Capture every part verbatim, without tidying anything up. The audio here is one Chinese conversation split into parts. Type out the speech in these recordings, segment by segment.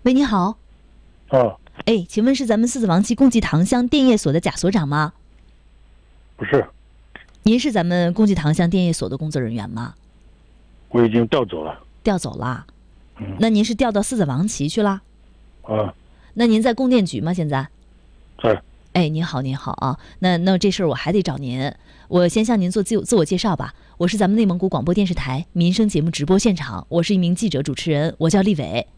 喂，你好。 啊， 哎，请问是咱们四子王旗共济堂乡电业所的贾所长吗？ 不是， 您是咱们共济堂乡电业所的工作人员吗？ 我已经调走了。 调走了。 嗯。 那您是调到四子王旗去了？ 啊。 那您在供电局吗？现在？ 在。 哎，您好，您好啊。那那这事儿我还得找您。我先向您做自自我介绍吧。我是咱们内蒙古广播电视台民生节目直播现场，我是一名记者主持人，我叫立伟。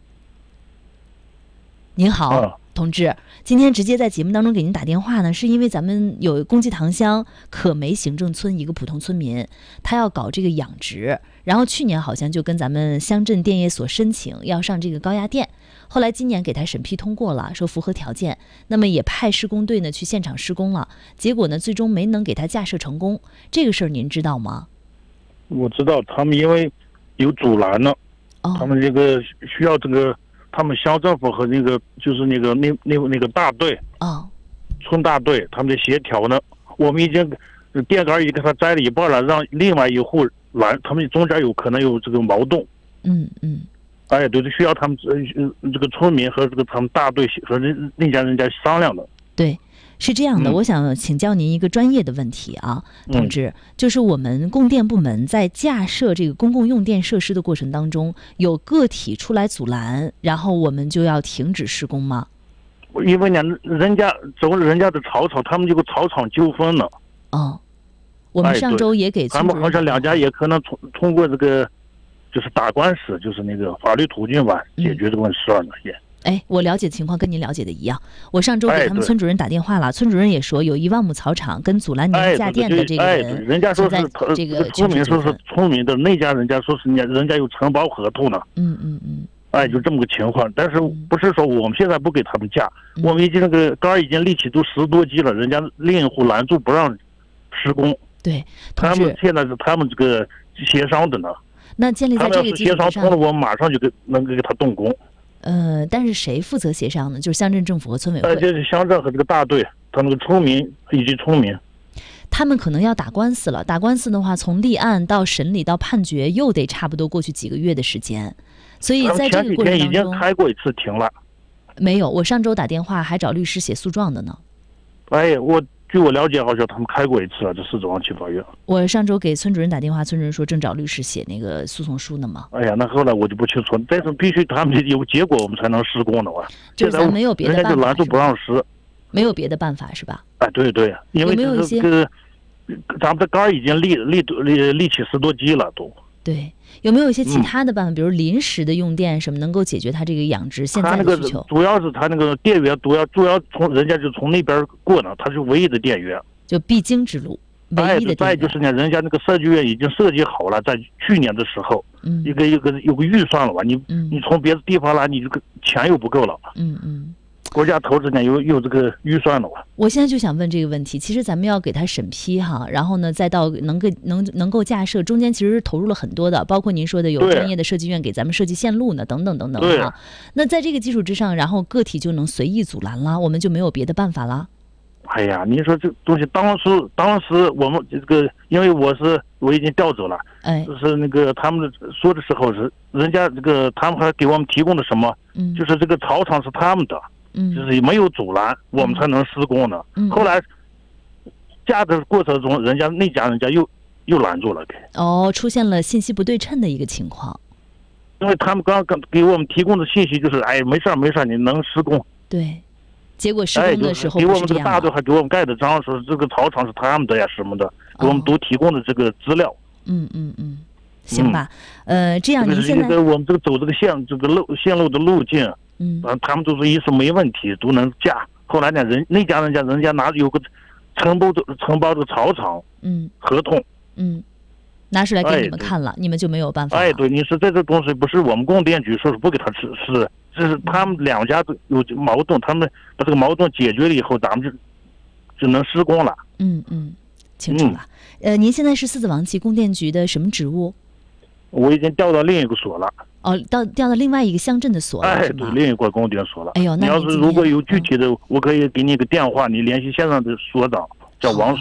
您好、 啊、 同志，今天直接在节目当中给您打电话呢，是因为咱们有共济堂乡可梅行政村一个普通村民，他要搞这个养殖，然后去年好像就跟咱们乡镇电业所申请要上这个高压电，后来今年给他审批通过了，说符合条件，那么也派施工队呢去现场施工了，结果呢最终没能给他架设成功，这个事儿您知道吗？ 我知道，他们因为有阻拦了、哦、他们这个需要这个他们乡政府和那个就是那个那那那个大队哦， 村大队他们在协调呢，我们已经电杆已经给他摘了一半了，让另外一户拦，他们中间有可能有这个矛盾。 嗯嗯。 哎，对，需要他们呃这个村民和这个他们大队和那家人家商量的。 对。是这样的、嗯、我想请教您一个专业的问题啊，同志、嗯、就是我们供电部门在架设这个公共用电设施的过程当中，有个体出来阻拦，然后我们就要停止施工吗？ 因为呢，人家走人家的草场，他们这个草场纠纷了。 哦，我们上周也给村主任、 哎、他们好像两家也可能通通过这个就是打官司，就是那个法律途径吧，解决这个问题了也。 哎，我了解的情况跟您了解的一样。我上周给他们村主任打电话了，哎、村主任也说有一万亩草场跟阻拦您架电的这个人， 哎、人家说是这个村民说是村民的，那家人家说是人家有承包合同呢。 嗯嗯嗯。 哎，就这么个情况。但是不是说我们现在不给他们架， 嗯、 我们已经那个杆已经立起都十多级了，人家另一户拦住不让施工。 对， 他们现在是他们这个协商的呢。 那建立在这个基础上， 他们要是协商通了，我们马上就给能给他动工。 呃，但是谁负责协商呢？就是乡镇政府和村委会。 呃，就是乡镇和这个大队，他那个村民以及村民， 他们可能要打官司了。打官司的话，从立案到审理到判决，又得差不多过去几个月的时间。所以在这个过程当中， 前几天已经开过一次庭了。 没有，我上周打电话还找律师写诉状的呢。 哎，我据我了解，好像他们开过一次了，这四子王旗法院。 我上周给村主任打电话，村主任说正找律师写那个诉讼书呢嘛。 哎呀，那后来我就不清楚，但是必须他们有结果，我们才能施工的哇。 就是咱没有别的办法， 人家就拦住不让施， 没有别的办法是吧？ 哎，对对，因为这个咱们的杆已经立立立立起十多级了都。 对，有没有一些其他的办法，嗯、比如临时的用电什么，能够解决他这个养殖现在的需求？ 主要是他那个电源，主要主要从人家就从那边过呢，他是唯一的电源， 就必经之路，唯一的电源。 再就是呢，人家那个设计院已经设计好了，在去年的时候， 嗯， 一个一个有个预算了吧？你、嗯、你从别的地方来，你这个钱又不够了， 嗯嗯。 国家投资呢有有这个预算了吧？ 我现在就想问这个问题，其实咱们要给他审批哈，然后呢，再到能够能能够架设，中间其实是投入了很多的，包括您说的有专业的设计院给咱们设计线路呢，等等等等哈。那在这个基础之上，然后个体就能随意阻拦了，我们就没有别的办法了。 哎呀，你说这东西当时当时我们这个，因为我是我已经调走了， 哎， 就是那个他们说的时候是人家这个他们还给我们提供的什么， 嗯， 就是这个草场是他们的。 嗯， 就是没有阻拦，我们才能施工呢。 嗯、 后来架的过程中，人家那家人家又又拦住了，给哦，出现了信息不对称的一个情况。 因为他们刚刚给我们提供的信息就是，哎，没事没事，你能施工。 对，结果施工的时候不是这样的，给我们这个大队还给我们盖的章，说这个草场是他们的呀什么的，给我们都提供的这个资料。 嗯嗯嗯，行吧，嗯、呃，这样您现在、 这个、我们这个走这个线这个路线路的路径。 嗯， 他们都是一说没问题，都能架。后来呢，人那家人家人家拿着有个承包的承包的草场， 嗯， 合同， 嗯，拿出来给你们看了，哎、你们就没有办法了。 哎，对，你说这个东西不是我们供电局说是不给他吃，是这是他们两家都有矛盾，他们把这个矛盾解决了以后，咱们就就能施工了。 嗯嗯，清楚了。嗯、呃，您现在是四子王旗供电局的什么职务？ 我已经调到另一个所了。 哦，到调到另外一个乡镇的所了， 哎，对，另一个供电所了。 哎呦，那你要是如果有具体的，嗯、我可以给你个电话，你联系现在的所长，叫王所。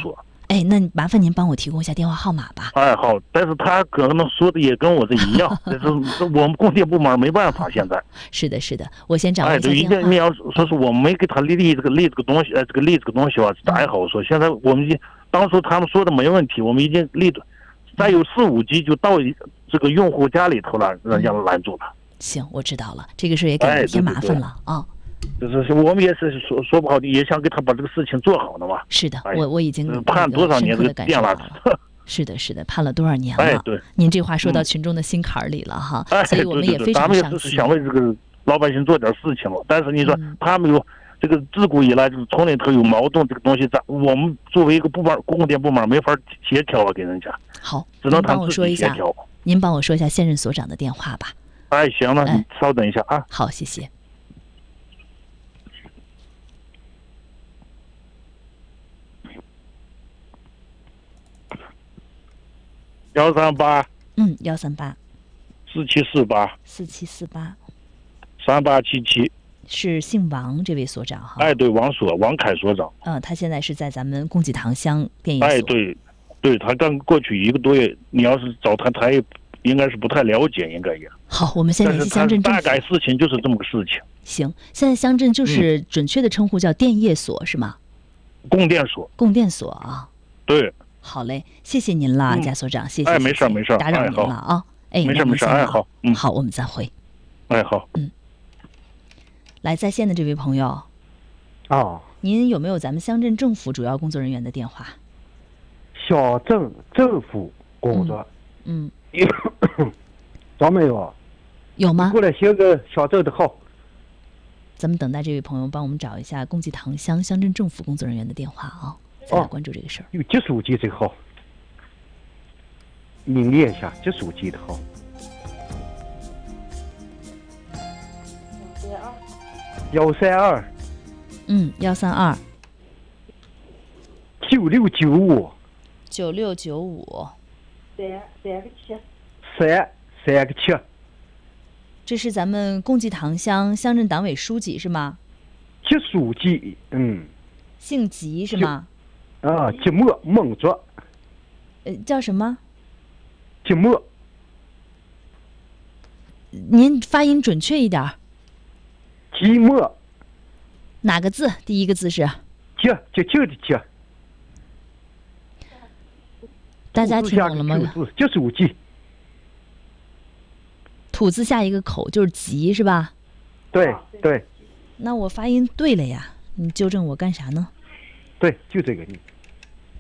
哎，那麻烦您帮我提供一下电话号码吧。 哎，好，但是他可能说的也跟我这一样，但是我们供电部门没办法，现在。 是的，是的，我先掌握哎， 一下对， 电话。 你要说是我没给他立立这个立这个东西，哎，这个立这个东西吧，咋也好说。现在我们已经，当初他们说的没问题，我们已经立的，再有四五 G 就到这个用户家里头了，人家拦住了。 行，我知道了，这个事也给哎您添对对对麻烦了啊。 就是我们也是说说不好的，也想给他把这个事情做好的嘛。 是的， 哎我我已经嗯判多少年深刻的感受到这个电缆了。是的，是的，判了多少年了？ 哎，对， 您这话说到嗯群众的心坎儿里了哈， 哎， 所以我们也非对对对，咱们也只是常伤心。 想为这个老百姓做点事情了。但是你说嗯他们有这个自古以来就是从里头有矛盾，这个东西咱我们作为一个部门供电部门没法协调啊，给人家好， 只能您帮他自我说一下， 己协调。 您帮我说一下现任所长的电话吧。 哎，行了， 哎你稍等一下啊。 好，谢谢。 幺三八嗯，幺三八四七四八四七四八， 三八七七。 是姓王这位所长哈。 哎，对，王所王凯所长。 嗯，他现在是在咱们供给塘乡电业所。 哎，对，对他刚过去一个多月，你要是找他，他也应该是不太了解，应该也。 好，我们先联系但是他乡镇政府。 大概事情就是这么个事情。 行，现在乡镇嗯就是准确的称呼叫电业所是吗？ 供电所。 供电所啊。 对。 好嘞，谢谢您了， 嗯贾所长，谢谢。 哎没事谢谢没事打扰您哎好了啊。哎， 没事没事那您先忙哎好嗯好，我们再会。 哎，好。 来，在线的这位朋友， 哦， 您有没有咱们乡镇政府主要工作人员的电话？ 小镇政府工作， 嗯， 找没有？ 有吗？ 过来写个小镇的号。 咱们等待这位朋友帮我们找一下公济塘乡乡镇政府工作人员的电话啊，再来哦关注这个事儿。 有接手机这个号，你念一下接手机的号。幺三二嗯，幺三二九六九五九六九五， 三三个七， 三三个七， 这是咱们公济塘乡乡镇党委书记是吗？ 接书记，嗯， 姓吉是吗？ 啊，即墨蒙卓， 呃，叫什么？ 即墨您发音准确一点儿， 即墨哪个字？第一个字是？ 接接近的接， 大家听懂了吗？ 接书记， 土字下一个口就是吉是吧？ 对对那我发音对了呀，你纠正我干啥呢？ 对，就这个你。